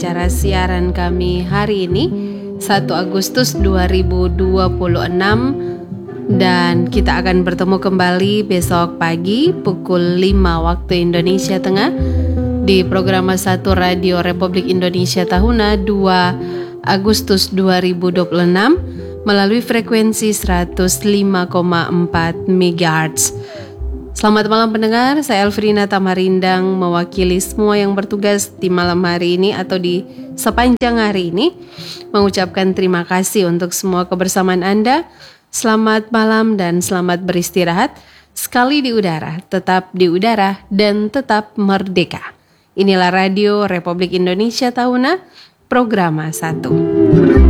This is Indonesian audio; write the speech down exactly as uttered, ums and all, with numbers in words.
acara siaran kami hari ini satu Agustus dua ribu dua puluh enam, dan kita akan bertemu kembali besok pagi pukul lima waktu Indonesia Tengah di program satu Radio Republik Indonesia Tahuna dua Agustus dua ribu dua puluh enam melalui frekuensi seratus lima koma empat megahertz. Selamat malam pendengar, saya Elfrina Tamarindang mewakili semua yang bertugas di malam hari ini atau di sepanjang hari ini mengucapkan terima kasih untuk semua kebersamaan Anda. Selamat malam dan selamat beristirahat. Sekali di udara, tetap di udara dan tetap merdeka. Inilah Radio Republik Indonesia Tahuna, Programa satu.